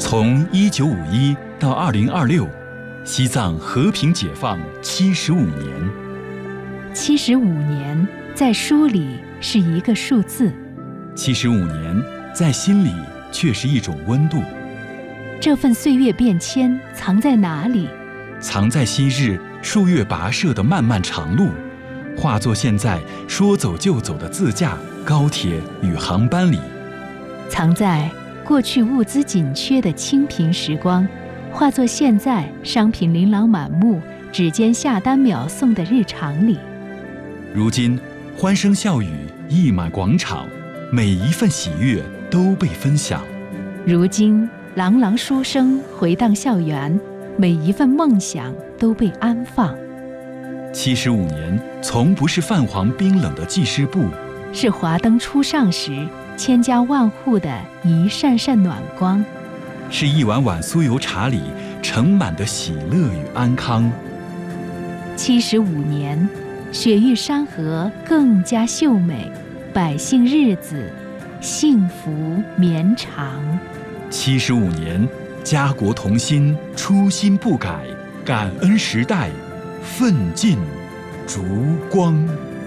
从1951到2026，西藏和平解放75年。 75年在书里是一个数字 ，75年在心里却是一种温度。 这份岁月变迁藏在哪里？ 藏在昔日数月跋涉的漫漫长路，化作现在说走就走的自驾、高铁与航班里。 藏在过去物资紧缺的清贫时光，化作现在商品琳琅满目、指尖下单秒送的日常里。 如今欢声笑语溢满广场，每一份喜悦都被分享。 如今朗朗书声回荡校园，每一份梦想都被安放。 75年从不是泛黄冰冷的记事簿， 是华灯初上时千家万户的一扇扇暖光， 是一碗碗酥油茶里盛满的喜乐与安康。 75年，雪域山河更加秀美，百姓日子幸福绵长。 75年，家国同心，初心不改，感恩时代，奋进烛光。